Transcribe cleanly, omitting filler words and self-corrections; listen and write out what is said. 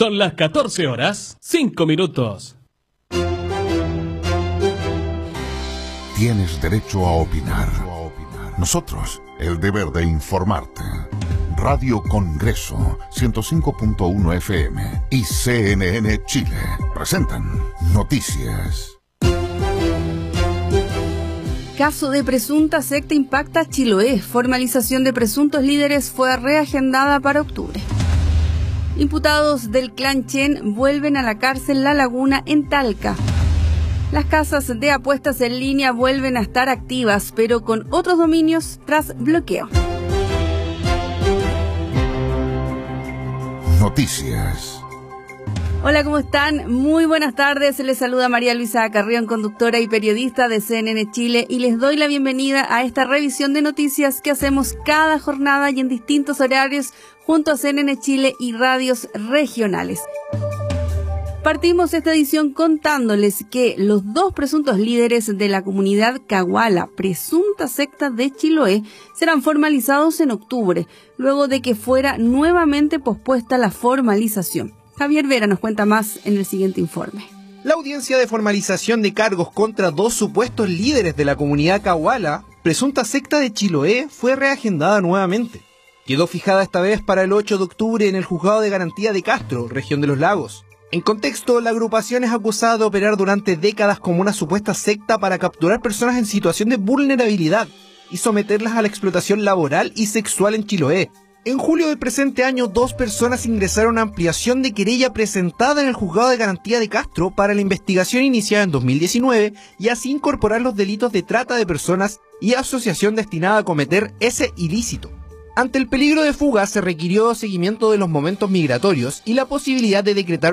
Son las 14 horas, 5 minutos. Tienes derecho a opinar. Nosotros, el deber de informarte. Radio Congreso, 105.1 FM y CNN Chile presentan Noticias. Caso de presunta secta impacta Chiloé. Formalización de presuntos líderes fue reagendada para octubre. Imputados del clan Chen vuelven a la cárcel La Laguna en Talca. Las casas de apuestas en línea vuelven a estar activas, pero con otros dominios tras bloqueo. Noticias. Hola, ¿cómo están? Muy buenas tardes. Les saluda María Luisa Carrión, conductora y periodista de CNN Chile, y les doy la bienvenida a esta revisión de noticias que hacemos cada jornada y en distintos horarios junto a CNN Chile y radios regionales. Partimos esta edición contándoles que los dos presuntos líderes de la comunidad Caguala, presunta secta de Chiloé, serán formalizados en octubre, luego de que fuera nuevamente pospuesta la formalización. Javier Vera nos cuenta más en el siguiente informe. La audiencia de formalización de cargos contra dos supuestos líderes de la comunidad Caguala, presunta secta de Chiloé, fue reagendada nuevamente. Quedó fijada esta vez para el 8 de octubre en el Juzgado de Garantía de Castro, región de Los Lagos. En contexto, la agrupación es acusada de operar durante décadas como una supuesta secta para capturar personas en situación de vulnerabilidad y someterlas a la explotación laboral y sexual en Chiloé. En julio del presente año, dos personas ingresaron a ampliación de querella presentada en el Juzgado de Garantía de Castro para la investigación iniciada en 2019 y así incorporar los delitos de trata de personas y asociación destinada a cometer ese ilícito. Ante el peligro de fuga se requirió seguimiento de los momentos migratorios y la posibilidad de decretar